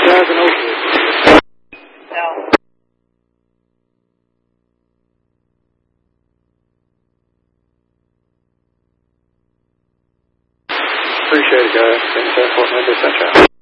driving over it. No. Appreciate it, guys. Thanks for letting me do such a